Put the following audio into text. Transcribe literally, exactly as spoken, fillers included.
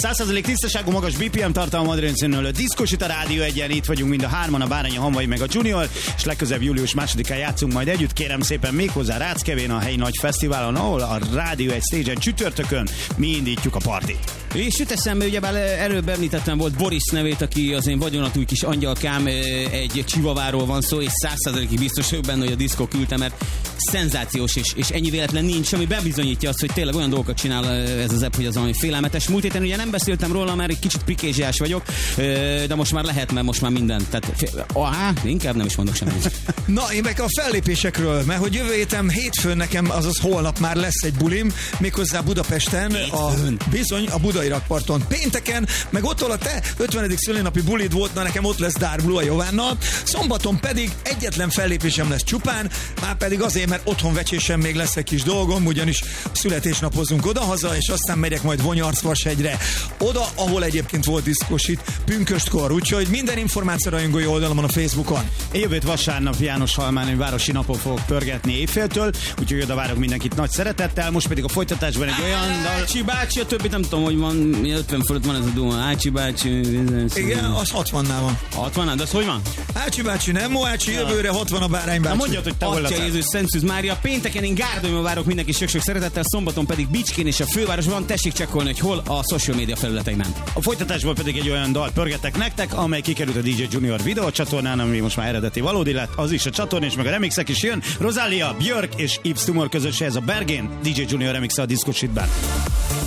száz százalék tisztaságú, magas bé pé em tartalma Adrian Színölő diszkosít a Rádió egyen, itt vagyunk mind a hárman, a Bárány, a Hamvai meg a Junior, és legközelebb július másodikán játszunk majd együtt, kérem szépen méghozzá Ráckevén, a helyi nagy fesztiválon, ahol a Rádió egy stage-en csütörtökön mi indítjuk a partit. És jut eszembe, ugyebár előbb említettem volt Boris nevét, aki az én vagyonatúj kis angyalkám, egy csivaváról van szó, és száz százalékig biztos vagyok benne, hogy a diszkó küldte, mert szenzációs, és, és ennyi véletlen nincs, ami bebizonyítja azt, hogy tényleg olyan dolgokat csinál ez az app, hogy az valami félelmetes. Múlt héten ugye nem beszéltem róla, mert egy kicsit prikézsiás vagyok, de most már lehet, mert most már minden. Tehát, á, inkább nem is mondok semmit. Na, én meg a fellépésekről, mert hogy jövő héten hétfőn nekem, azaz holnap már lesz egy bulim, méghozzá Budapesten, a, bizony a Budai Rakparton. Pénteken, meg ott, a te ötvenedik szülinapi bulid volt, na nekem ott lesz Dark Blue a Jovánnal. Szombaton pedig egyetlen fellépésem lesz csupán, már pedig azért, mert otthon vecsésen még lesz egy kis dolgom, ugyanis születésnapozunk odahaza, és aztán megyek majd Vonyarcvashegyre, oda, ahol egyébként volt diszkosít pünköstkor, úgyhogy minden információ rajongói oldalamon a Facebookon. Én jövő vasárnap János Halmányi városi napon fogok pörgetni éjféltől, úgyhogy oda várok mindenkit nagy szeretettel, most pedig a folytatásban egy olyan dal... Ácsi bácsi, a többit nem tudom, hogy van, ötven fölött van ez a duma, Ácsi bácsi... Igen, az hatvannál van. hatvannál, de az hogy van? Ácsi bácsi, nem Moácsi, jövőre hatvan a Bárány bácsi. Na mondjad, hogy te hol Atya Jézus, Szent Szűz Mária, pénteken én Gárdonyban várok mindenki sok-sok szeretettel, szombaton pedig Bicskén és a fővárosban, tessék csekkolni, hogy hol a social media felületeimen. A folytatásból pedig egy olyan dal pörgetek nektek, amely kikerült a dé dzsé Junior videó csatornán, ami most már eredeti valódi lett, az is a csatorna, és meg a remixek is jön. Rosalia, Björk és Yves Tumor közös, ez a Bergén, dé dzsé Junior remix a diszkosítben.